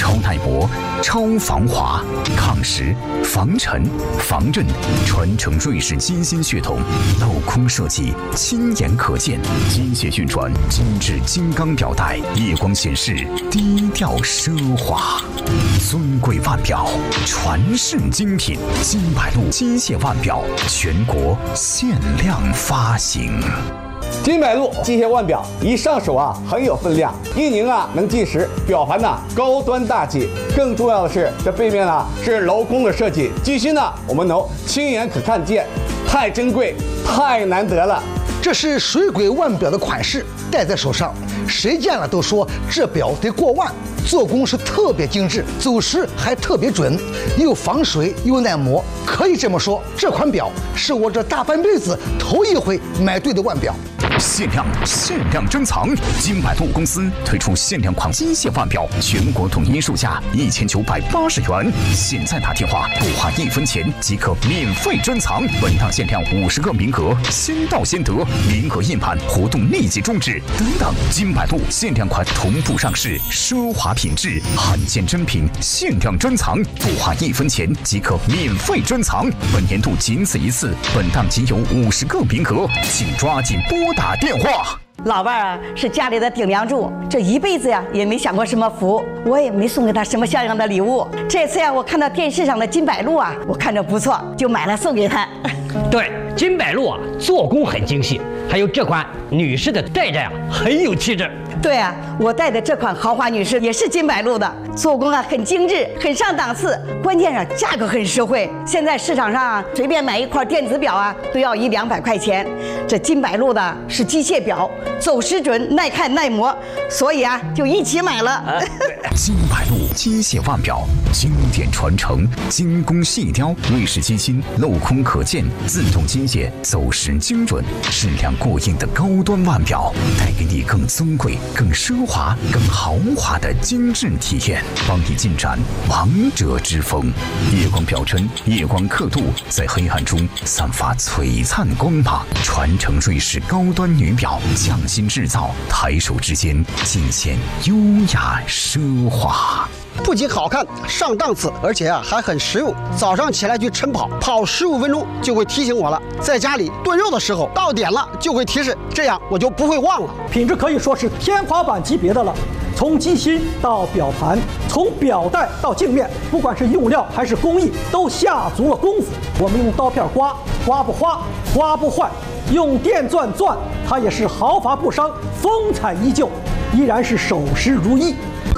超耐磨、超防滑、抗蚀、防尘、防震，传承瑞士金星血统，镂空设计，亲眼可见，机械运转，精致金刚表带，夜光显示，低调奢华，尊贵腕表，传世精品，金百路机械腕表，全国限量发行。 金百路机械腕表一上手很有分量，一拧能计时，表盘高端大气。更重要的是，这背面是镂空的设计，机芯我们能亲眼可看见，太珍贵，太难得了。 这是水鬼腕表的款式，戴在手上，谁见了都说这表得过万。做工是特别精致，走时还特别准，又防水又耐磨。可以这么说，这款表是我这大半辈子头一回买对的腕表。 限量珍藏，金百路公司推出限量款机械腕表，全国统一售价1980元。现在打电话不花1分钱即可免费珍藏，本档限量50个名额，先到先得，名额印盘活动立即终止。等等，金百路限量款同步上市，奢华品质，罕见珍品，限量珍藏，不花1分钱即可免费珍藏。本年度仅此一次，本档仅有50个名额，请抓紧拨打电话。 老伴是家里的顶梁柱，这一辈子也没享过什么福，我也没送给他什么像样的礼物。这次我看到电视上的金百路我看着不错，就买了送给他。 对，金百路做工很精细，还有这款女士的戴着很有气质。 对我戴的这款豪华女士也是金百路的，做工很精致，很上档次，关键价格很实惠。现在市场上随便买一块电子表都要100-200块钱，这金百路的是机械表，走时准，耐看耐磨，所以就一起买了。 金百路机械腕表，经典传承，精工细雕，瑞士机芯，镂空可见，自动机械，走时精准，质量过硬的高端腕表，带给你更尊贵、更奢华、更豪华的精致体验，帮你进展王者之风。夜光表针，夜光刻度，在黑暗中散发璀璨光芒，传承瑞士高端女表，匠心制造，抬手之间尽显优雅奢华。 不仅好看上档次，而且还很实用。早上起来去晨跑，跑15分钟就会提醒我了。在家里炖肉的时候，到点了就会提示，这样我就不会忘了。 品质可以说是天花板级别的了。从机芯到表盘，从表带到镜面，不管是用料还是工艺，都下足了功夫。我们用刀片刮，刮不花，刮不坏；用电钻钻，它也是毫发不伤，风采依旧，依然是手时如意。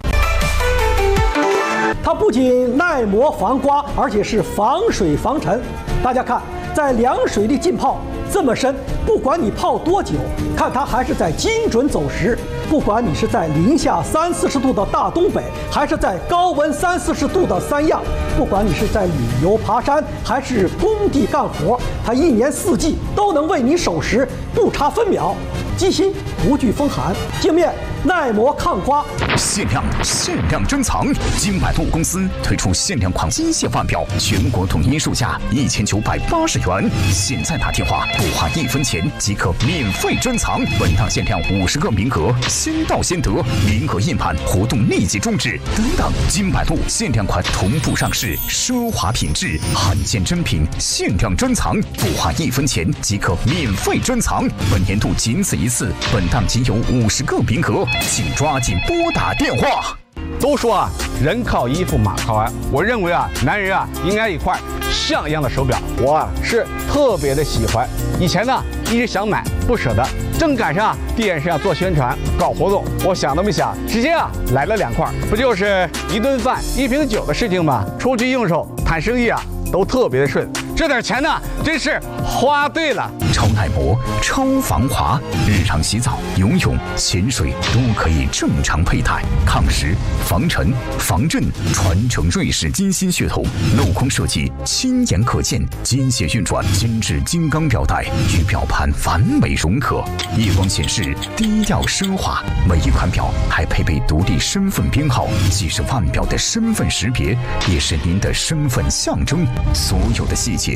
它不仅耐磨防刮，而且是防水防尘。大家看，在凉水里浸泡这么深，不管你泡多久，看它还是在精准走时。不管你是在零下30-40度的大东北，还是在高温30-40度的三亚，不管你是在旅游爬山，还是工地干活，它1年4季都能为你守时，不差分秒。机芯不惧风寒，镜面耐磨抗刮。 限量珍藏，金百路公司推出限量款机械腕表，全国统一售价1980元。现在打电话不花1分钱即可免费珍藏，本档限量50个名额，先到先得，名额印盘活动立即终止。等等，金百路限量款同步上市，奢华品质，罕见珍品，限量珍藏，不花1分钱即可免费珍藏。本年度仅此一次，本档仅有50个名额，请抓紧拨打电话。 都说人靠衣服马靠鞍，我认为男人应该一块像样的手表，我是特别的喜欢。以前一直想买不舍得，正赶上电视做宣传搞活动，我想都没想，直接来了2块，不就是1顿饭1瓶酒的事情吗？出去应手谈生意都特别的顺，这点钱真是花对了。 超耐磨、超防滑，日常洗澡、游泳、潜水都可以正常佩戴，抗蚀、防尘、防震，传承瑞士金星血统，镂空设计，亲眼可见，机械运转，精致金刚表带与表盘完美融合，夜光显示，低调奢华。每一款表还配备独立身份编号，既是腕表的身份识别，也是您的身份象征。所有的细节